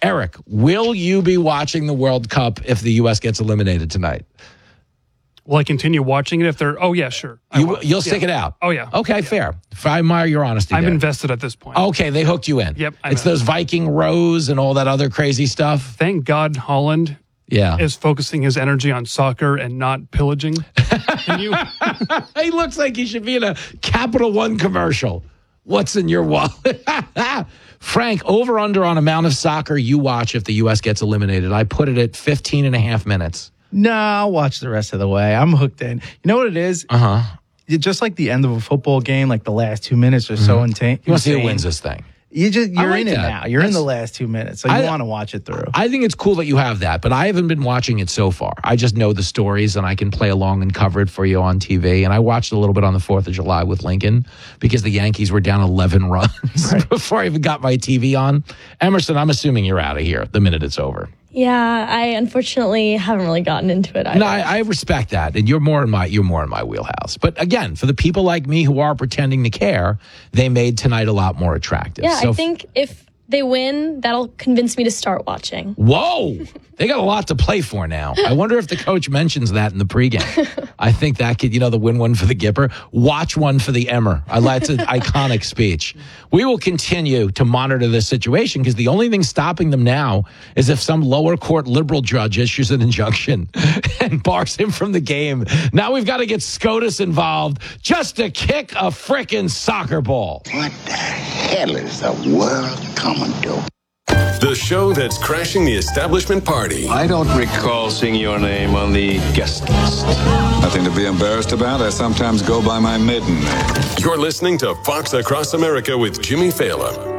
Eric, will you be watching the World Cup if the U.S. gets eliminated tonight? Will I continue watching it if they're... Oh, yeah, sure. You'll stick it out? Oh, yeah. Okay, fair. I admire your honesty. I'm there. invested at this point. Okay, they hooked you in. Yep. It's those Viking rows and all that other crazy stuff. Thank God Holland is focusing his energy on soccer and not pillaging. He looks like he should be in a Capital One commercial. What's in your wallet? Frank, over under on amount of soccer you watch if the U.S. gets eliminated. I put it at 15 and a half minutes. No, I'll watch the rest of the way. I'm hooked in. You know what it is? Just like the end of a football game, like the last 2 minutes are so intense. You want to see who wins this thing? You're in it now. You're in the last 2 minutes, so you want to watch it through. I think it's cool that you have that, but I haven't been watching it so far. I just know the stories, and I can play along and cover it for you on TV. And I watched a little bit on the 4th of July with Lincoln because the Yankees were down 11 runs before I even got my TV on. Emerson, I'm assuming you're out of here the minute it's over. Yeah, I unfortunately haven't really gotten into it either. No, I respect that, and you're more in my wheelhouse. But again, for the people like me who are pretending to care, they made tonight a lot more attractive. Yeah, so I think if they win, that'll convince me to start watching. Whoa! They got a lot to play for now. I wonder if the coach mentions that in the pregame. I think that could, the win one for the Gipper, watch one for the Emmer. That's an iconic speech. We will continue to monitor this situation because the only thing stopping them now is if some lower court liberal judge issues an injunction and bars him from the game. Now we've got to get SCOTUS involved just to kick a frickin' soccer ball. What the hell is the world coming to? The show that's crashing the establishment party. I don't recall seeing your name on the guest list. Nothing to be embarrassed about. I sometimes go by my maiden name. You're listening to Fox Across America with Jimmy Fallon.